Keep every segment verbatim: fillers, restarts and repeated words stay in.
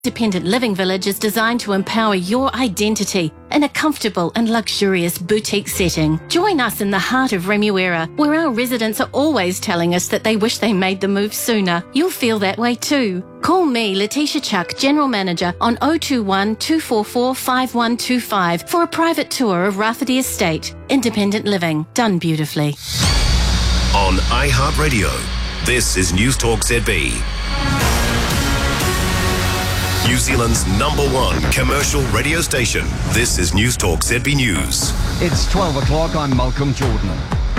Independent Living Village is designed to empower your identity in a comfortable and luxurious boutique setting. Join us in the heart of Remuera, where our residents are always telling us that they wish they made the move sooner. You'll feel that way too. Call me, Letitia Chuck, General Manager, on oh two one, two four four, five one two five for a private tour of Rafferty Estate. Independent Living, done beautifully. On iHeartRadio, this is News Talk Z B. New Zealand's number one commercial radio station. This is News Talk Z B News. It's twelve o'clock. I'm Malcolm Jordan.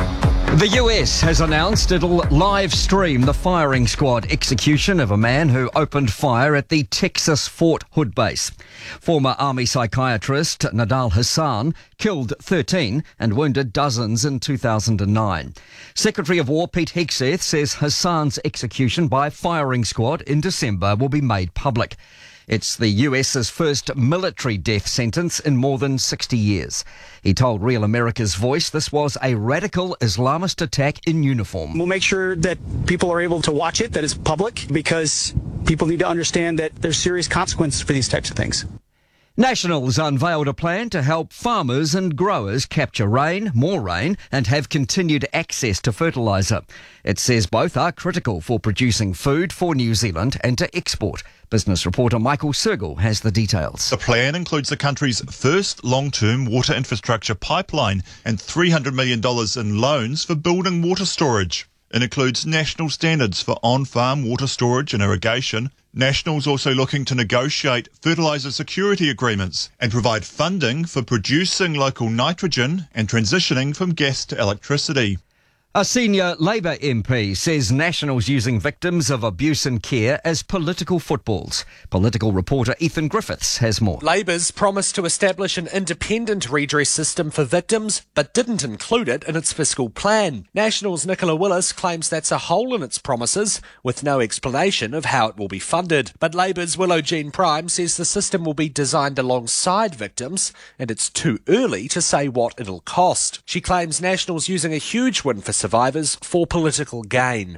The U S has announced it'll live stream the firing squad execution of a man who opened fire at the Texas Fort Hood base. Former Army psychiatrist Nidal Hasan killed thirteen and wounded dozens in two thousand nine. Secretary of War Pete Hegseth says Hasan's execution by firing squad in December will be made public. It's the U S's first military death sentence in more than sixty years. He told Real America's Voice this was a radical Islamist attack in uniform. We'll make sure that people are able to watch it, that it's public, because people need to understand that there's serious consequences for these types of things. Nationals unveiled a plan to help farmers and growers capture rain, more rain, and have continued access to fertiliser. It says both are critical for producing food for New Zealand and to export. Business reporter Michael Sergel has the details. The plan includes the country's first long-term water infrastructure pipeline and three hundred million dollars in loans for building water storage. It includes national standards for on-farm water storage and irrigation. Nationals also looking to negotiate fertiliser security agreements and provide funding for producing local nitrogen and transitioning from gas to electricity. A senior Labour M P says Nationals using victims of abuse and care as political footballs. Political reporter Ethan Griffiths has more. Labour's promised to establish an independent redress system for victims, but didn't include it in its fiscal plan. Nationals' Nicola Willis claims that's a hole in its promises, with no explanation of how it will be funded. But Labour's Willow Jean Prime says the system will be designed alongside victims, and it's too early to say what it'll cost. She claims Nationals using a huge win for survivors for political gain.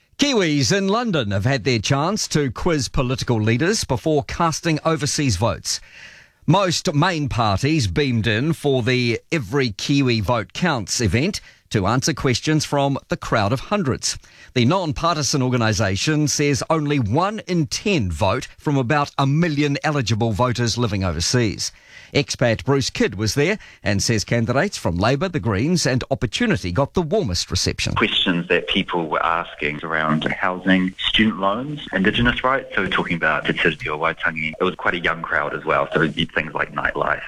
Kiwis in London have had their chance to quiz political leaders before casting overseas votes. Most main parties beamed in for the Every Kiwi Vote Counts event to answer questions from the crowd of hundreds. The non-partisan organisation says only one in ten vote from about a million eligible voters living overseas. Expat Bruce Kidd was there and says candidates from Labour, the Greens and Opportunity got the warmest reception. Questions that people were asking around housing, student loans, Indigenous rights, so talking about Te Tiriti o Waitangi. It was quite a young crowd as well, so things like nightlife.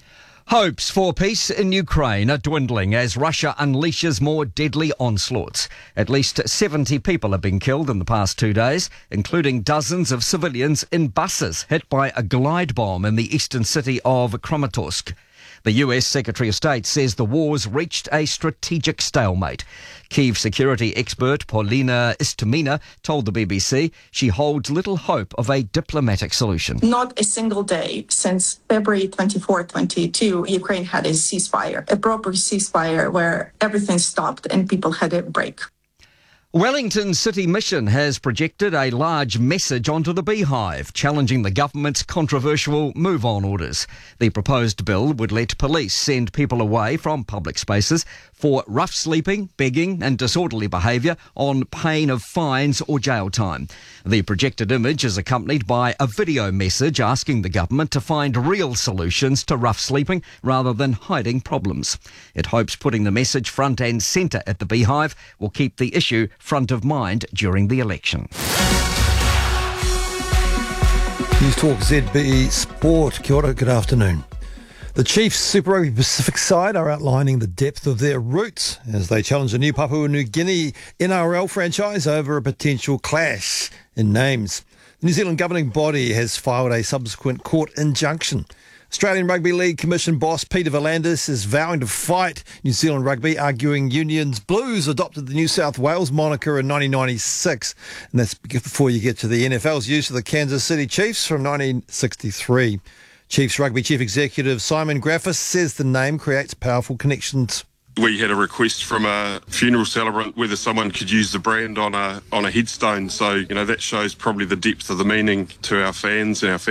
Hopes for peace in Ukraine are dwindling as Russia unleashes more deadly onslaughts. At least seventy people have been killed in the past two days, including dozens of civilians in buses hit by a glide bomb in the eastern city of Kramatorsk. The U S Secretary of State says the war's reached a strategic stalemate. Kyiv security expert Paulina Istomina told the B B C she holds little hope of a diplomatic solution. Not a single day since February twenty-fourth, twenty-two, Ukraine had a ceasefire, a proper ceasefire where everything stopped and people had a break. Wellington City Mission has projected a large message onto the Beehive, challenging the government's controversial move-on orders. The proposed bill would let police send people away from public spaces for rough sleeping, begging and disorderly behaviour on pain of fines or jail time. The projected image is accompanied by a video message asking the government to find real solutions to rough sleeping rather than hiding problems. It hopes putting the message front and centre at the Beehive will keep the issue front of mind during the election. News Talk Z B Sport. Kia ora, good afternoon. The Chiefs Super Rugby Pacific side are outlining the depth of their roots as they challenge the new Papua New Guinea N R L franchise over a potential clash in names. The New Zealand governing body has filed a subsequent court injunction. Australian Rugby League Commission boss Peter V'landys is vowing to fight New Zealand Rugby, arguing Union's Blues adopted the New South Wales moniker in nineteen ninety-six. And that's before you get to the N F L's use of the Kansas City Chiefs from nineteen sixty-three. Chiefs Rugby Chief Executive Simon Graffis says the name creates powerful connections We had a request from a funeral celebrant whether someone could use the brand on a on a headstone. So, you know, that shows probably the depth of the meaning to our fans and our